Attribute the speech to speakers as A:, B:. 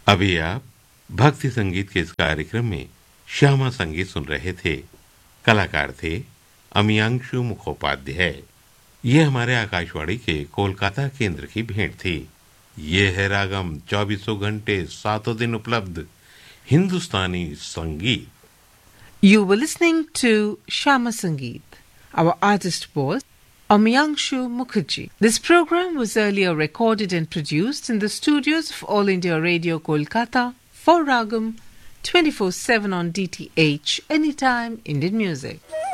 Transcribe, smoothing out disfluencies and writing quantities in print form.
A: अभी आप भक्ति संगीत के इस कार्यक्रम में श्यामा संगीत सुन रहे थे। कलाकार थे अमियांशु मुखोपाध्याय। ये हमारे आकाशवाणी के कोलकाता केंद्र की भेंट थी। ये है रागम 24 घंटे 7 दिन उपलब्ध हिंदुस्तानी संगीत।
B: You were listening to Shama Sangeet. Our artist was Amyangshu Mukherjee. This program was earlier recorded and produced in the studios of All India Radio Kolkata for Ragam 24/7 on DTH Anytime Indian Music.